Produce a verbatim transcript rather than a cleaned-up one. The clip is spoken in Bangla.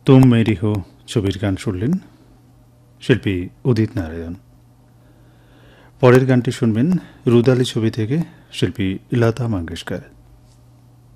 তুম মেরি হো ছবির গান শুনলেন শিল্পী উদিত নারায়ণ। পরের গানটি শুনবেন রুদালি ছবি থেকে শিল্পী লতা মঙ্গেশকর।